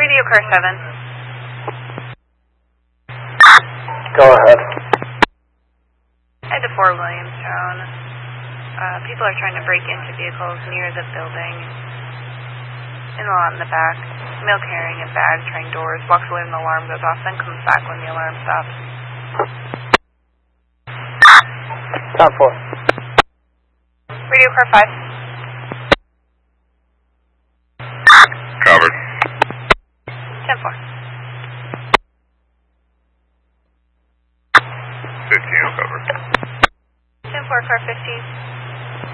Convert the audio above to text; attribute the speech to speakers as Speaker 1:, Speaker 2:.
Speaker 1: Radio car 7.
Speaker 2: Go ahead.
Speaker 1: Head to 4 Williamstown. People are trying to break into vehicles near the building. In the lot in the back. Male carrying a bag, trying doors, walks away when the alarm goes off, then comes back when the alarm stops.
Speaker 2: 10-4.
Speaker 1: Radio car 5.